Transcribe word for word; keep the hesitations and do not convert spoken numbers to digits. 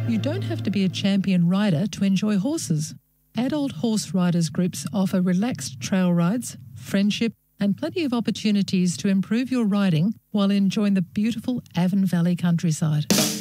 You don't have to be a champion rider to enjoy horses. Adult horse riders groups offer relaxed trail rides, friendship, and plenty of opportunities to improve your riding while enjoying the beautiful Avon Valley countryside.